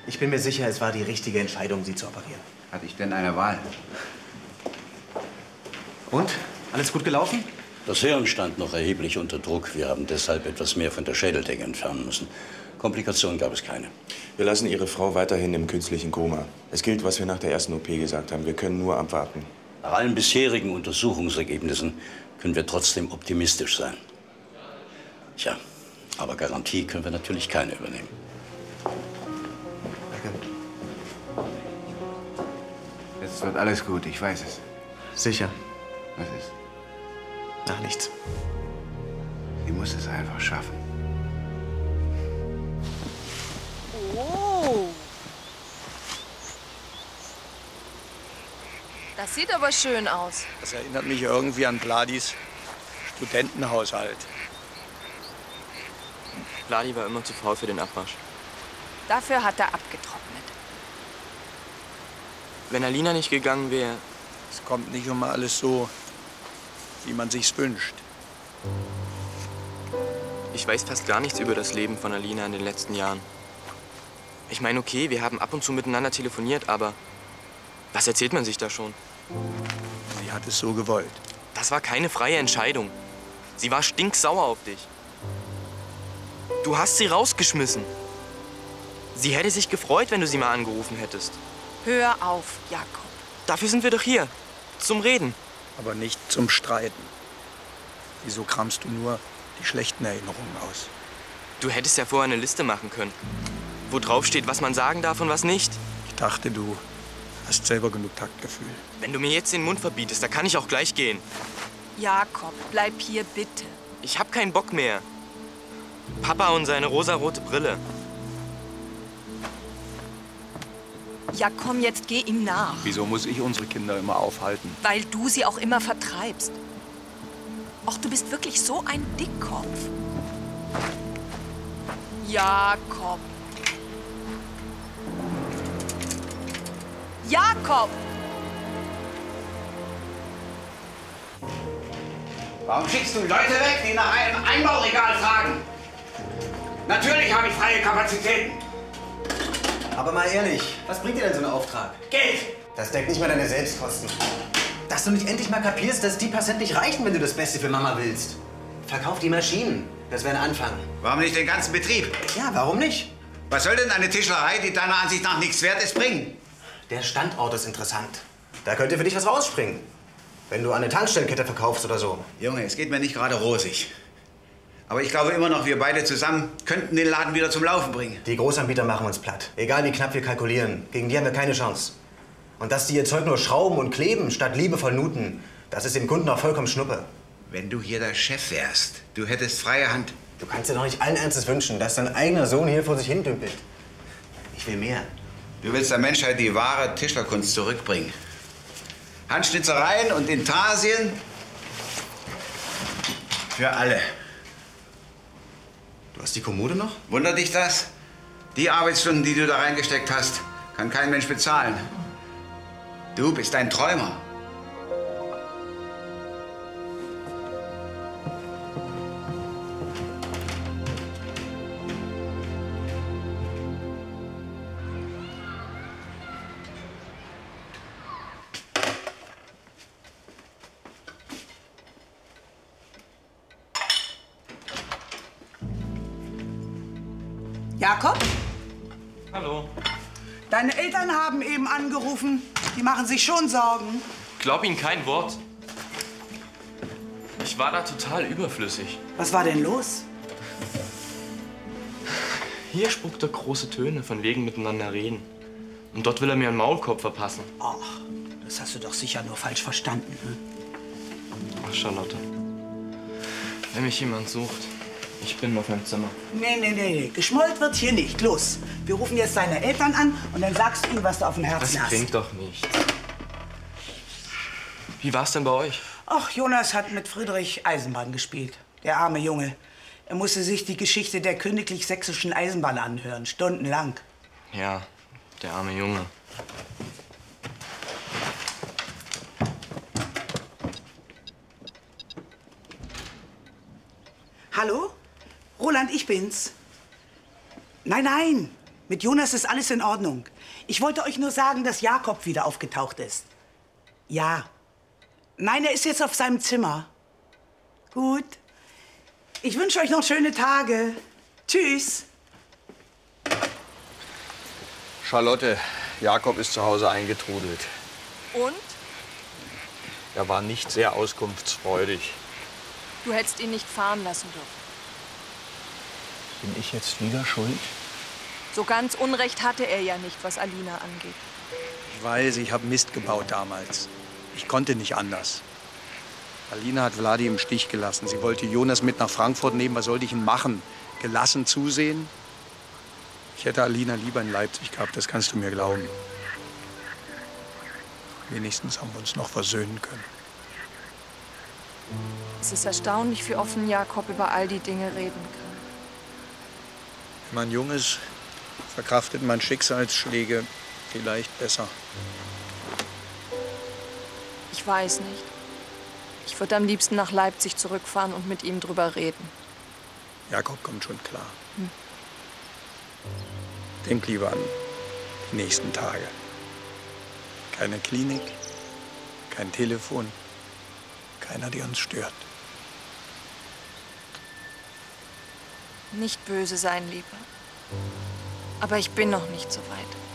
Ich bin mir sicher, es war die richtige Entscheidung, Sie zu operieren. Hatte ich denn eine Wahl? Und? Alles gut gelaufen? Das Hirn stand noch erheblich unter Druck. Wir haben deshalb etwas mehr von der Schädeldecke entfernen müssen. Komplikationen gab es keine. Wir lassen Ihre Frau weiterhin im künstlichen Koma. Es gilt, was wir nach der ersten OP gesagt haben. Wir können nur abwarten. Nach allen bisherigen Untersuchungsergebnissen können wir trotzdem optimistisch sein. Tja, aber Garantie können wir natürlich keine übernehmen. Danke. Jetzt wird alles gut, ich weiß es. Sicher. Was ist? Ach, nichts. Sie muss es einfach schaffen. Oh. Das sieht aber schön aus. Das erinnert mich irgendwie an Vladis Studentenhaushalt. Vladi war immer zu faul für den Abwasch. Dafür hat er abgetrocknet. Wenn Alina nicht gegangen wäre... Es kommt nicht immer alles so, wie man sich's wünscht. Ich weiß fast gar nichts über das Leben von Alina in den letzten Jahren. Ich meine, okay, wir haben ab und zu miteinander telefoniert, aber was erzählt man sich da schon? Sie hat es so gewollt. Das war keine freie Entscheidung. Sie war stinksauer auf dich. Du hast sie rausgeschmissen. Sie hätte sich gefreut, wenn du sie mal angerufen hättest. Hör auf, Jakob. Dafür sind wir doch hier. Zum Reden. Aber nicht zum Streiten. Wieso kramst du nur die schlechten Erinnerungen aus? Du hättest ja vorher eine Liste machen können, wo drauf steht, was man sagen darf und was nicht. Ich dachte, du hast selber genug Taktgefühl. Wenn du mir jetzt den Mund verbietest, da kann ich auch gleich gehen. Jakob, bleib hier bitte. Ich hab keinen Bock mehr. Papa und seine rosarote Brille. Ja, komm, jetzt geh ihm nach. Wieso muss ich unsere Kinder immer aufhalten? Weil du sie auch immer vertreibst. Och, du bist wirklich so ein Dickkopf. Jakob. Jakob! Warum schickst du Leute weg, die nach einem Einbauregal fragen? Natürlich habe ich freie Kapazitäten. Aber mal ehrlich, was bringt dir denn so ein Auftrag? Geld! Das deckt nicht mal deine Selbstkosten. Dass du nicht endlich mal kapierst, dass die paar Cent nicht reichen, wenn du das Beste für Mama willst. Verkauf die Maschinen. Das wäre ein Anfang. Warum nicht den ganzen Betrieb? Ja, warum nicht? Was soll denn eine Tischlerei, die deiner Ansicht nach nichts wert ist, bringen? Der Standort ist interessant. Da könnte für dich was rausspringen. Wenn du eine Tankstellenkette verkaufst oder so. Junge, es geht mir nicht gerade rosig. Aber ich glaube immer noch, wir beide zusammen könnten den Laden wieder zum Laufen bringen. Die Großanbieter machen uns platt. Egal wie knapp wir kalkulieren. Gegen die haben wir keine Chance. Und dass die ihr Zeug nur schrauben und kleben, statt liebevoll nuten, das ist dem Kunden auch vollkommen Schnuppe. Wenn du hier der Chef wärst, du hättest freie Hand. Du kannst dir doch nicht allen Ernstes wünschen, dass dein eigener Sohn hier vor sich hin dümpelt. Ich will mehr. Du willst der Menschheit die wahre Tischlerkunst zurückbringen. Handschnitzereien und Intarsien für alle. Du hast die Kommode noch? Wundert dich das? Die Arbeitsstunden, die du da reingesteckt hast, kann kein Mensch bezahlen. Du bist ein Träumer. Jakob? Hallo. Deine Eltern haben eben angerufen. Die machen sich schon Sorgen. Glaub ihnen kein Wort. Ich war da total überflüssig. Was war denn los? Hier spuckt er große Töne, von wegen miteinander reden. Und dort will er mir einen Maulkorb verpassen. Ach, das hast du doch sicher nur falsch verstanden. Ne? Ach, Charlotte. Wenn mich jemand sucht, ich bin auf meinem Zimmer. Nee. Geschmollt wird hier nicht. Los, wir rufen jetzt deine Eltern an und dann sagst du ihnen, was du auf dem Herzen Das hast. bringt doch nichts. Wie war's denn bei euch? Ach, Jonas hat mit Friedrich Eisenbahn gespielt. Der arme Junge. Er musste sich die Geschichte der königlich-sächsischen Eisenbahn anhören, stundenlang. Ja, der arme Junge. Hallo? Roland, ich bin's. Nein, Mit Jonas ist alles in Ordnung. Ich wollte euch nur sagen, dass Jakob wieder aufgetaucht ist. Ja. Nein, er ist jetzt auf seinem Zimmer. Gut. Ich wünsche euch noch schöne Tage. Tschüss. Charlotte, Jakob ist zu Hause eingetrudelt. Und? Er war nicht sehr auskunftsfreudig. Du hättest ihn nicht fahren lassen dürfen. Bin ich jetzt wieder schuld? So ganz Unrecht hatte er ja nicht, was Alina angeht. Ich weiß, ich habe Mist gebaut damals. Ich konnte nicht anders. Alina hat Vladi im Stich gelassen. Sie wollte Jonas mit nach Frankfurt nehmen. Was sollte ich denn machen? Gelassen zusehen? Ich hätte Alina lieber in Leipzig gehabt, das kannst du mir glauben. Wenigstens haben wir uns noch versöhnen können. Es ist erstaunlich, wie offen Jakob über all die Dinge reden kann. Wenn man jung ist, verkraftet man Schicksalsschläge vielleicht besser. Ich weiß nicht. Ich würde am liebsten nach Leipzig zurückfahren und mit ihm drüber reden. Jakob kommt schon klar. Denk lieber an die nächsten Tage. Keine Klinik, kein Telefon, keiner, der uns stört. Nicht böse sein, Lieber. Aber ich bin noch nicht so weit.